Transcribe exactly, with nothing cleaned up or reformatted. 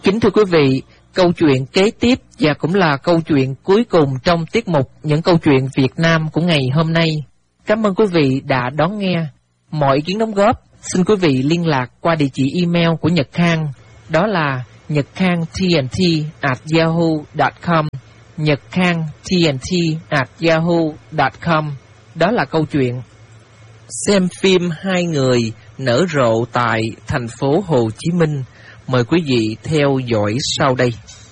Kính thưa quý vị, câu chuyện kế tiếp và cũng là câu chuyện cuối cùng trong tiết mục Những câu chuyện Việt Nam của ngày hôm nay. Cảm ơn quý vị đã đón nghe. Mọi ý kiến đóng góp, xin quý vị liên lạc qua địa chỉ email của Nhật Khang, đó là nhậtkhangtnt at yahoo chấm com, nhậtkhangtnt at yahoo chấm com. Đó là câu chuyện xem phim Hai người nở rộ tại thành phố Hồ Chí Minh. Mời quý vị theo dõi sau đây.